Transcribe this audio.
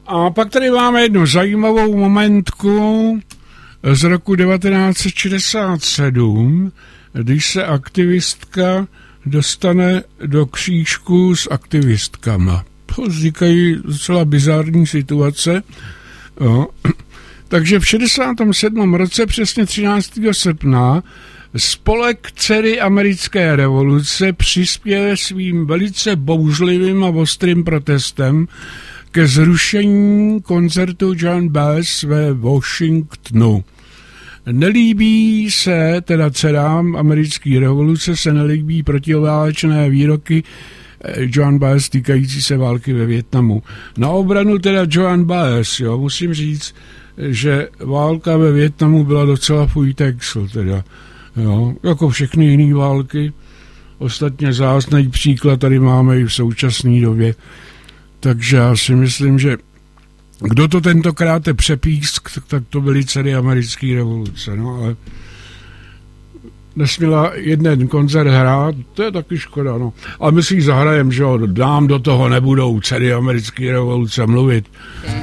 A pak tady máme jednu zajímavou momentku z roku 1967, když se aktivistka dostane do křížku s aktivistkama. Vznikají docela bizarní situace. Jo. Takže v 67. roce, přesně 13. srpna, spolek Dcery americké revoluce přispěje svým velice bouřlivým a ostrým protestem ke zrušení koncertu John Baez ve Washingtonu. Nelíbí se, teda dcerám americké revoluce, se nelíbí protiválečné výroky John Baez týkající se války ve Vietnamu. Na obranu teda John Baez, jo, musím říct, že válka ve Vietnamu byla docela fujtexl, teda, jo, jako všechny jiné války. Ostatně zásný příklad tady máme i v současné době. Takže já si myslím, že kdo to tentokrát přepísk, tak to byly Dcery americké revoluce, no, ale nesměla jeden koncert hrát, to je taky škoda, no. Ale my si ji zahrajeme, že jo, dám do toho nebudou Dcery americké revoluce mluvit.